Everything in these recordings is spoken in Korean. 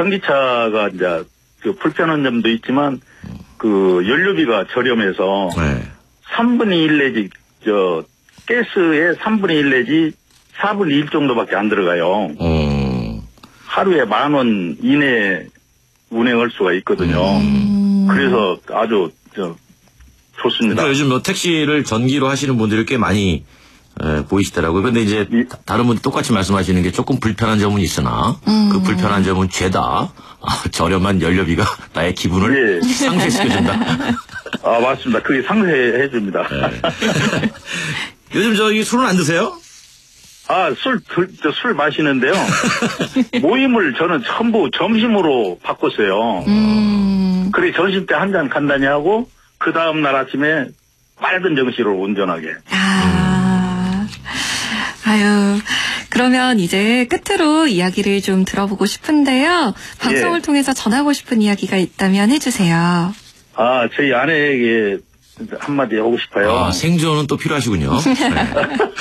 전기차가 이제 그 불편한 점도 있지만 그 연료비가 저렴해서 네. 3분의 1 내지 가스의 3분의 1 내지 4분의 1 정도밖에 안 들어가요. 하루에 10,000원 이내에 운행할 수가 있거든요. 그래서 아주 좋습니다. 그러니까 요즘 택시를 전기로 하시는 분들이 꽤 많이 보이시더라고요. 근데 이제 다른 분들 똑같이 말씀하시는 게 조금 불편한 점은 있으나 그 불편한 점은 죄다 저렴한 연료비가 나의 기분을 상쇄시켜준다. 아, 맞습니다. 그게 상쇄해줍니다. 네. 요즘 저기 술은 안 드세요? 아, 술 마시는데요. 모임을 저는 전부 점심으로 바꿨어요. 그래, 점심 때 한 잔 간단히 하고, 그 다음날 아침에 맑은 정신으로 운전하게. 아유, 그러면 이제 끝으로 이야기를 좀 들어보고 싶은데요. 방송을 통해서 전하고 싶은 이야기가 있다면 해주세요. 아, 저희 아내에게 한마디 하고 싶어요. 아, 생존은 또 필요하시군요. 네.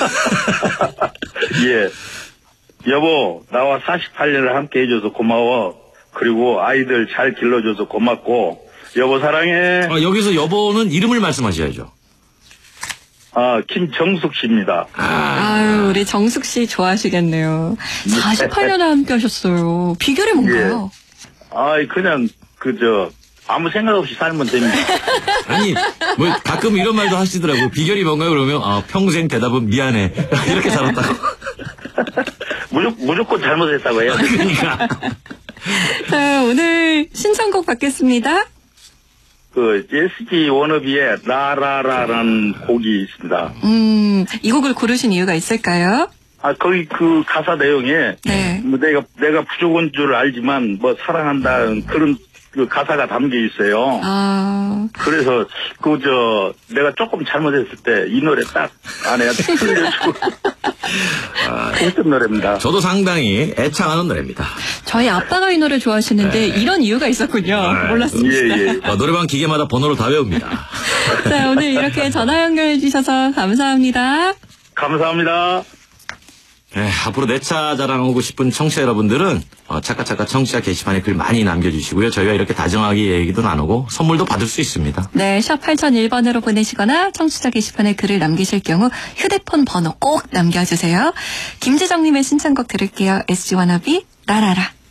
예. 여보, 나와 48년을 함께 해줘서 고마워. 그리고 아이들 잘 길러줘서 고맙고, 여보 사랑해. 여기서 여보는 이름을 말씀하셔야죠. 아, 김정숙 씨입니다. 아유, 우리 정숙 씨 좋아하시겠네요. 48년을 함께 하셨어요. 비결이 뭔가요? 아, 그냥, 아무 생각 없이 살면 됩니다. 아니, 뭐, 가끔 이런 말도 하시더라고요. 비결이 뭔가요? 그러면, 평생 대답은 미안해. 이렇게 살았다고. 무조건 잘못했다고 해요. 그러니까. 자, 오늘 신청곡 받겠습니다. SG 워너비의 라라라라는 곡이 있습니다. 이 곡을 고르신 이유가 있을까요? 아, 거기 그 가사 내용에, 네. 뭐 내가 부족한 줄 알지만, 뭐, 사랑한다는 그런 그 가사가 담겨 있어요. 그래서, 내가 조금 잘못했을 때 이 노래 딱 아내한테 들려주고. 좋은 노래입니다. 저도 상당히 애창하는 노래입니다. 저희 아빠가 이 노래 좋아하시는데 이런 이유가 있었군요. 몰랐습니다. 예. 노래방 기계마다 번호를 다 외웁니다. 자, 오늘 이렇게 전화 연결해 주셔서 감사합니다. 감사합니다. 네, 앞으로 내 차 자랑하고 싶은 청취자 여러분들은 차카차카 청취자 게시판에 글 많이 남겨주시고요. 저희가 이렇게 다정하게 얘기도 나누고 선물도 받을 수 있습니다. 네, 샵 8001번으로 보내시거나 청취자 게시판에 글을 남기실 경우 휴대폰 번호 꼭 남겨주세요. 김지정님의 신청곡 들을게요. SG 워너비 라라라.